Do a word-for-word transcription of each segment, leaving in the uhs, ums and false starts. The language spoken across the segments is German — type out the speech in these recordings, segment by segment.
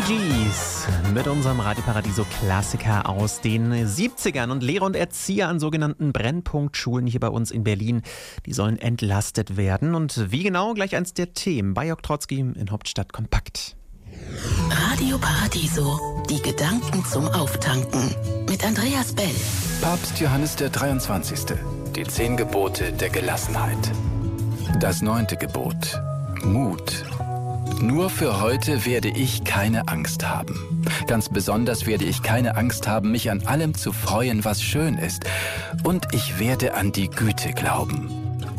Gees mit unserem Radio Paradiso Klassiker aus den siebzigern. Und Lehrer und Erzieher an sogenannten Brennpunktschulen hier bei uns in Berlin, die sollen entlastet werden. Und wie genau, gleich eins der Themen bei Jörg Trotzki in Hauptstadt Kompakt. Radio Paradiso, die Gedanken zum Auftanken mit Andreas Bell. Papst Johannes der dreiundzwanzigste. Die zehn Gebote der Gelassenheit. Das neunte Gebot. Mut. Nur für heute werde ich keine Angst haben. Ganz besonders werde ich keine Angst haben, mich an allem zu freuen, was schön ist. Und ich werde an die Güte glauben.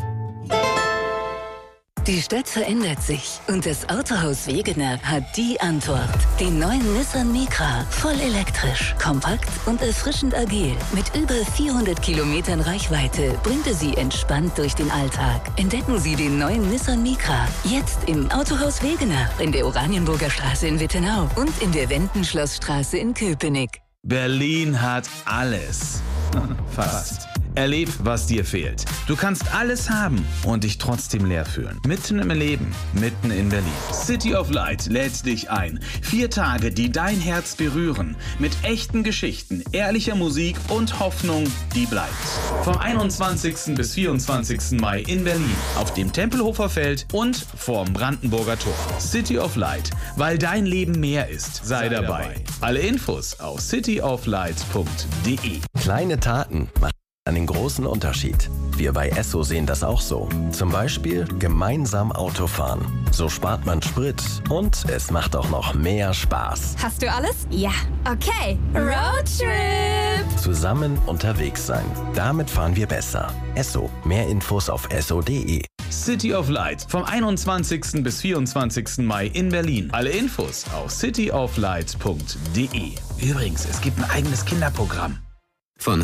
Die Stadt verändert sich und das Autohaus Wegener hat die Antwort. Den neuen Nissan Micra, voll elektrisch, kompakt und erfrischend agil. Mit über vierhundert Kilometern Reichweite bringt er Sie entspannt durch den Alltag. Entdecken Sie den neuen Nissan Micra jetzt im Autohaus Wegener in der Oranienburger Straße in Wittenau und in der Wendenschlossstraße in Köpenick. Berlin hat alles. Fast. Erleb, was dir fehlt. Du kannst alles haben und dich trotzdem leer fühlen. Mitten im Leben, mitten in Berlin. City of Light lädt dich ein. Vier Tage, die dein Herz berühren. Mit echten Geschichten, ehrlicher Musik und Hoffnung, die bleibt. Vom einundzwanzigsten bis vierundzwanzigsten Mai in Berlin. Auf dem Tempelhofer Feld und vorm Brandenburger Tor. City of Light, weil dein Leben mehr ist. Sei, Sei dabei. dabei. Alle Infos auf city of light punkt de. Kleine Taten machen einen großen Unterschied. Wir bei Esso sehen das auch so. Zum Beispiel gemeinsam Autofahren. So spart man Sprit und es macht auch noch mehr Spaß. Hast du alles? Ja. Okay. Roadtrip! Zusammen unterwegs sein. Damit fahren wir besser. Esso. Mehr Infos auf esso punkt de. City of Light vom einundzwanzigsten bis vierundzwanzigsten Mai in Berlin. Alle Infos auf city of light punkt de. Übrigens, es gibt ein eigenes Kinderprogramm. Von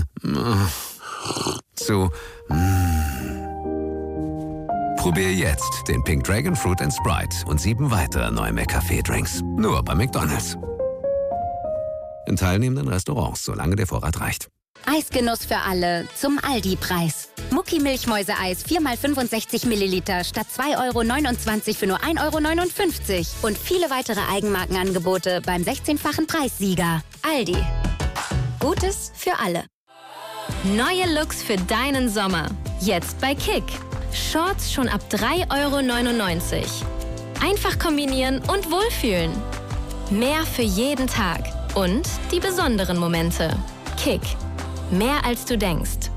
zu Probier jetzt den Pink Dragon Fruit and Sprite und sieben weitere neue McCafé-Drinks. Nur bei McDonald's. In teilnehmenden Restaurants, solange der Vorrat reicht. Eisgenuss für alle zum Aldi-Preis. Mucki Milchmäuseeis vier mal fünfundsechzig Milliliter statt zwei Euro neunundzwanzig für nur ein Euro neunundfünfzig. Und viele weitere Eigenmarkenangebote beim sechzehnfachen Preissieger. Aldi. Gutes für alle. Neue Looks für deinen Sommer. Jetzt bei Kick. Shorts schon ab drei Euro neunundneunzig. Einfach kombinieren und wohlfühlen. Mehr für jeden Tag. Und die besonderen Momente. Kick. Mehr als du denkst.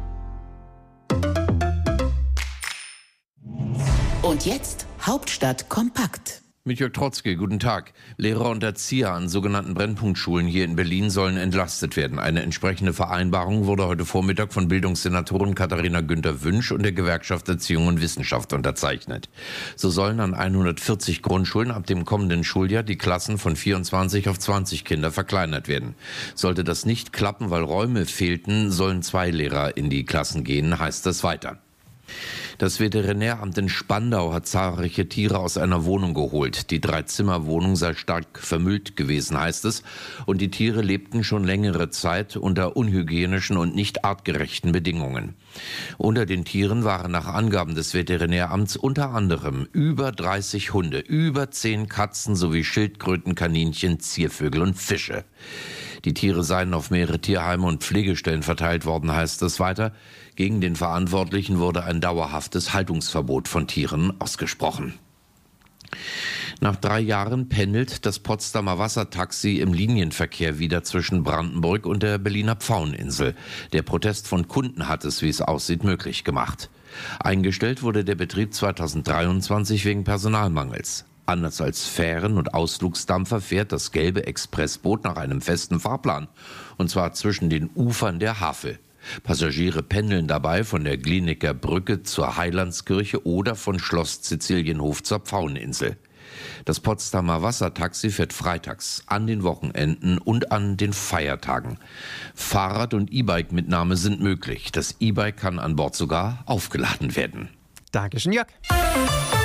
Und jetzt Hauptstadt kompakt. Mit Jörg Trotzki, guten Tag. Lehrer und Erzieher an sogenannten Brennpunktschulen hier in Berlin sollen entlastet werden. Eine entsprechende Vereinbarung wurde heute Vormittag von Bildungssenatorin Katharina Günther-Wünsch und der Gewerkschaft Erziehung und Wissenschaft unterzeichnet. So sollen an hundertvierzig Grundschulen ab dem kommenden Schuljahr die Klassen von vierundzwanzig auf zwanzig Kinder verkleinert werden. Sollte das nicht klappen, weil Räume fehlten, sollen zwei Lehrer in die Klassen gehen, heißt es weiter. Das Veterinäramt in Spandau hat zahlreiche Tiere aus einer Wohnung geholt. Die Dreizimmerwohnung sei stark vermüllt gewesen, heißt es. Und die Tiere lebten schon längere Zeit unter unhygienischen und nicht artgerechten Bedingungen. Unter den Tieren waren nach Angaben des Veterinäramts unter anderem über dreißig Hunde, über zehn Katzen sowie Schildkröten, Kaninchen, Ziervögel und Fische. Die Tiere seien auf mehrere Tierheime und Pflegestellen verteilt worden, heißt es weiter. Gegen den Verantwortlichen wurde ein dauerhaftes Haltungsverbot von Tieren ausgesprochen. Nach drei Jahren pendelt das Potsdamer Wassertaxi im Linienverkehr wieder zwischen Brandenburg und der Berliner Pfaueninsel. Der Protest von Kunden hat es, wie es aussieht, möglich gemacht. Eingestellt wurde der Betrieb zweitausenddreiundzwanzig wegen Personalmangels. Anders als Fähren und Ausflugsdampfer fährt das gelbe Expressboot nach einem festen Fahrplan, und zwar zwischen den Ufern der Havel. Passagiere pendeln dabei von der Glienecker Brücke zur Heilandskirche oder von Schloss Sizilienhof zur Pfaueninsel. Das Potsdamer Wassertaxi fährt freitags, an den Wochenenden und an den Feiertagen. Fahrrad- und E-Bike-Mitnahme sind möglich. Das E-Bike kann an Bord sogar aufgeladen werden. Dankeschön, Jörg.